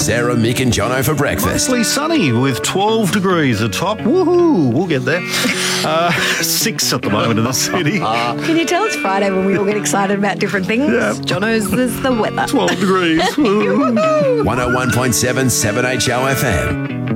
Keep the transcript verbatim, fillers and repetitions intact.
Sarah, Mick and Jono for breakfast. Mostly sunny with twelve degrees atop. Woohoo! We'll get there. Uh, six at the moment in the city. Can you tell it's Friday when we all get excited about different things? Yeah. Jono's is the weather. twelve degrees. one oh one point seven, seven H O F M.